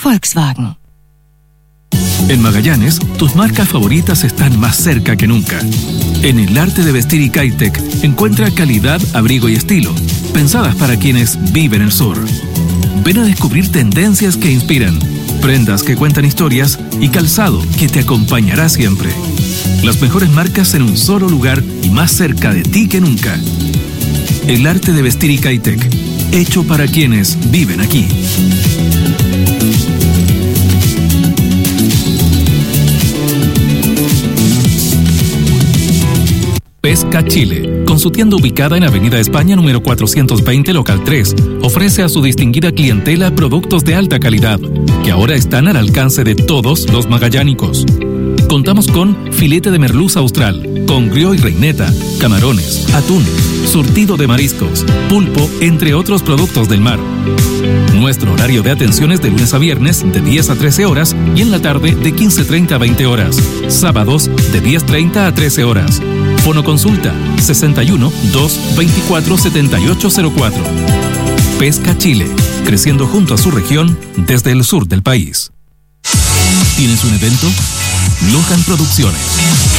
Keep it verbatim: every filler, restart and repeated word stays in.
Volkswagen. En Magallanes, tus marcas favoritas están más cerca que nunca. En el arte de vestir y Caitec, encuentra calidad, abrigo y estilo, pensadas para quienes viven el sur. Ven a descubrir tendencias que inspiran, prendas que cuentan historias y calzado que te acompañará siempre. Las mejores marcas en un solo lugar y más cerca de ti que nunca. El arte de vestir y Caitec, hecho para quienes viven aquí. Pesca Chile, con su tienda ubicada en Avenida España número cuatrocientos veinte, local tres, ofrece a su distinguida clientela productos de alta calidad, que ahora están al alcance de todos los magallánicos. Contamos con filete de merluza austral, congrio y reineta, camarones, atún, surtido de mariscos, pulpo, entre otros productos del mar. Nuestro horario de atención es de lunes a viernes de diez a trece horas y en la tarde de quince treinta a veinte horas. Sábados de diez treinta a trece horas. Fono consulta sesenta y uno, dos veinticuatro, setenta y ocho cero cuatro. Pesca Chile, creciendo junto a su región desde el sur del país. ¿Tienes un evento? Lohan Producciones.